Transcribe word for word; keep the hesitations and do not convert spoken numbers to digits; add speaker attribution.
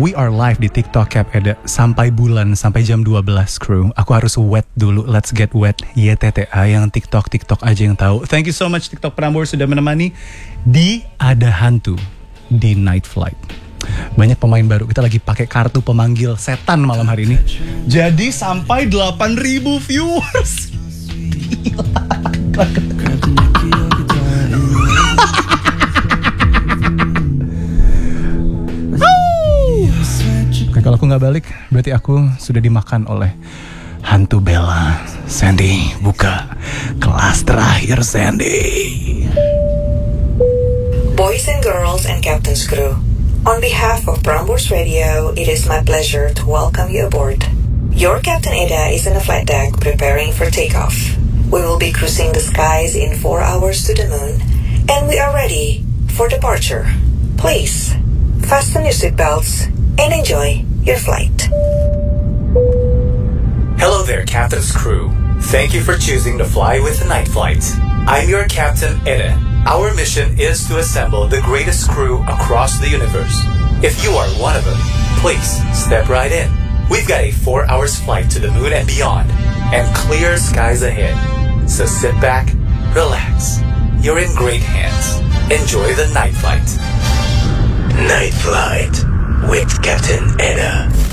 Speaker 1: We are live di TikTok Cap Eda sampai bulan, sampai jam dua belas crew. Aku harus wet dulu, let's get wet. Y T T A yang TikTok, TikTok aja yang tahu. Thank you so much TikTok Prambors sudah menemani di Ada Hantu di Night Flight. Banyak pemain baru, kita lagi pakai kartu pemanggil setan malam hari ini. Jadi sampai delapan ribu viewers. Nah, kalau aku nggak balik, berarti aku sudah dimakan oleh hantu Bella. Sandy, buka kelas terakhir, Sandy.
Speaker 2: Boys and girls and Captain's crew, on behalf of Prambors Radio, it is my pleasure to welcome you aboard. Your Captain Eda is on the flight deck preparing for takeoff. We will be cruising the skies in four hours to the moon, and we are ready for departure. Please, fasten your seatbelts and enjoy your flight.
Speaker 3: Hello there, Captain's crew. Thank you for choosing to fly with Night Flight. I'm your Captain Eda. Our mission is to assemble the greatest crew across the universe. If you are one of them, please step right in. We've got a four hours flight to the moon and beyond, and clear skies ahead. So sit back, relax. You're in great hands. Enjoy the Night Flight.
Speaker 4: Night Flight with Captain Eda.